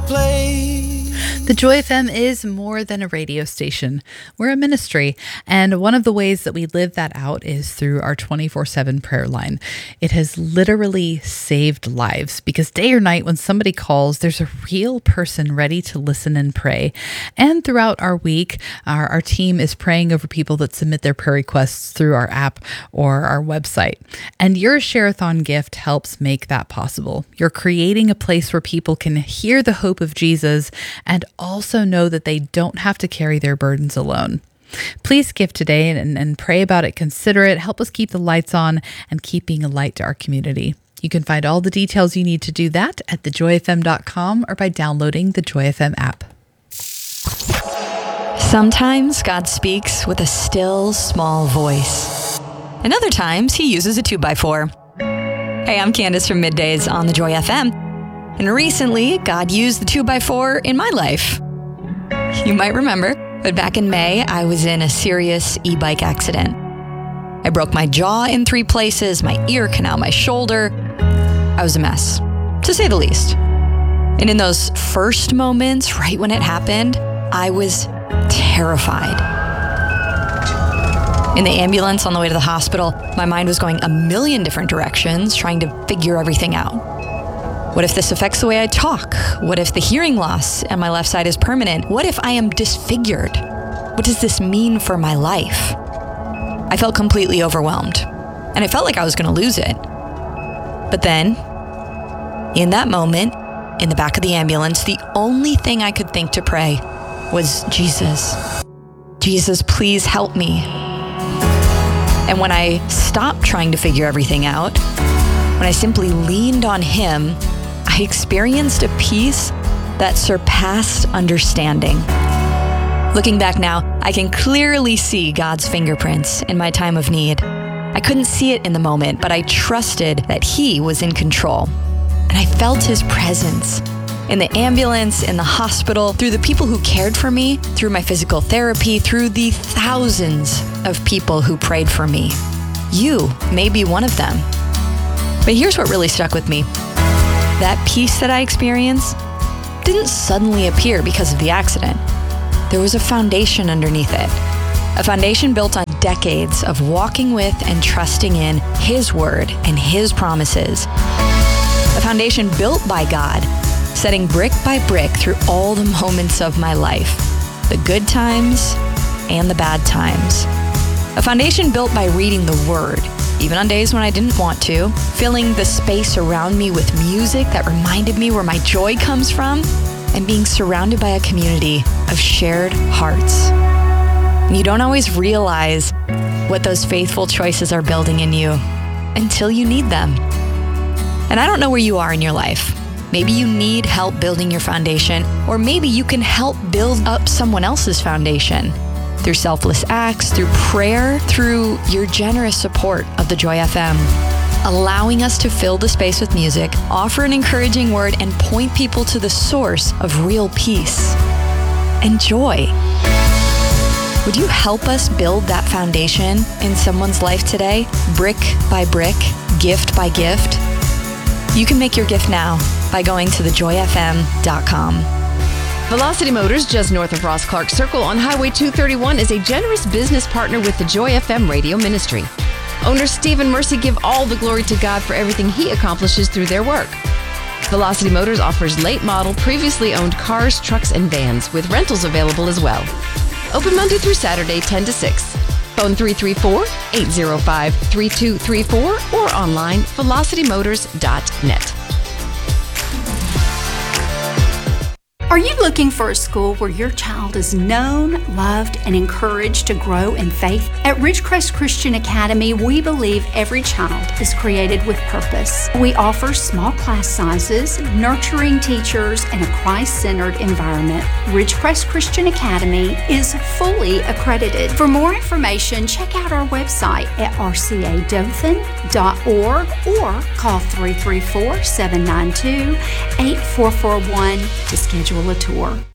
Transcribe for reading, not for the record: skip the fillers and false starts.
play. The Joy FM is more than a radio station. We're a ministry, and one of the ways that we live that out is through our 24/7 prayer line. It has literally saved lives because day or night when somebody calls, there's a real person ready to listen and pray. And throughout our week, our team is praying over people that submit their prayer requests through our app or our website. And your Share-a-thon gift helps make that possible. You're creating a place where people can hear the hope of Jesus and also know that they don't have to carry their burdens alone. Please give today and pray about it. Consider it. Help us keep the lights on and keep being a light to our community. You can find all the details you need to do that at thejoyfm.com or by downloading the Joy FM app. Sometimes God speaks with a still, small voice. And other times he uses a 2x4. Hey, I'm Candace from Middays on the Joy FM. And recently, God used the 2x4 in my life. You might remember, but back in May, I was in a serious e-bike accident. I broke my jaw in 3 places, my ear canal, my shoulder. I was a mess, to say the least. And in those first moments, right when it happened, I was terrified. In the ambulance on the way to the hospital, my mind was going a million different directions, trying to figure everything out. What if this affects the way I talk? What if the hearing loss on my left side is permanent? What if I am disfigured? What does this mean for my life? I felt completely overwhelmed, and I felt like I was going to lose it. But then, in that moment, in the back of the ambulance, the only thing I could think to pray was, Jesus, please help me. And when I stopped trying to figure everything out, when I simply leaned on him, I experienced a peace that surpassed understanding. Looking back now, I can clearly see God's fingerprints in my time of need. I couldn't see it in the moment, but I trusted that he was in control. And I felt his presence in the ambulance, in the hospital, through the people who cared for me, through my physical therapy, through the thousands of people who prayed for me. You may be one of them. But here's what really stuck with me. That peace that I experienced didn't suddenly appear because of the accident. There was a foundation underneath it. A foundation built on decades of walking with and trusting in his word and his promises. A foundation built by God, setting brick by brick through all the moments of my life, the good times and the bad times. A foundation built by reading the word, even on days when I didn't want to, filling the space around me with music that reminded me where my joy comes from, and being surrounded by a community of shared hearts. And you don't always realize what those faithful choices are building in you until you need them. And I don't know where you are in your life. Maybe you need help building your foundation, or maybe you can help build up someone else's foundation. Through selfless acts, through prayer, through your generous support of the Joy FM, allowing us to fill the space with music, offer an encouraging word, and point people to the source of real peace and joy. Would you help us build that foundation in someone's life today, brick by brick, gift by gift? You can make your gift now by going to thejoyfm.com. Velocity Motors, just north of Ross Clark Circle on Highway 231, is a generous business partner with the Joy FM radio ministry. Owner Steve and Mercy give all the glory to God for everything he accomplishes through their work. Velocity Motors offers late model, previously owned cars, trucks, and vans, with rentals available as well. Open Monday through Saturday, 10 to 6. Phone 334-805-3234 or online, velocitymotors.net. Are you looking for a school where your child is known, loved, and encouraged to grow in faith? At Ridgecrest Christian Academy, we believe every child is created with purpose. We offer small class sizes, nurturing teachers, and a Christ-centered environment. Ridgecrest Christian Academy is fully accredited. For more information, check out our website at rcadothan.org or call 334-792-8441 to schedule a tour.